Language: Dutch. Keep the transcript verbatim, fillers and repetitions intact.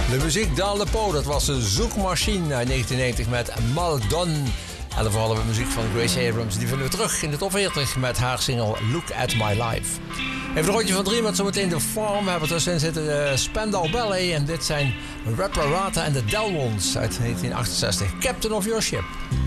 De muziek dans le pot, dat was de zoekmachine uit negentien negentig met Maldon. En dan vooral de muziek van Grace Abrams. Die vinden we terug in de top veertig met haar single Look at My Life. Even een rondje van drie met zometeen de Farm. We hebben tussenin zitten de Spandau Ballet. En dit zijn Reparata en de Delmons uit negentien achtenzestig. Captain of Your Ship.